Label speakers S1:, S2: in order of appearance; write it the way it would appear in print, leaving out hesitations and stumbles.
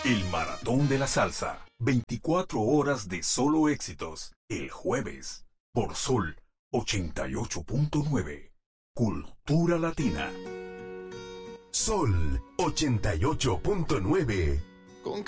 S1: El Maratón de la Salsa. 24 horas de solo éxitos. El jueves. Por Sol 88.9. Cultura Latina.
S2: Sol 88.9.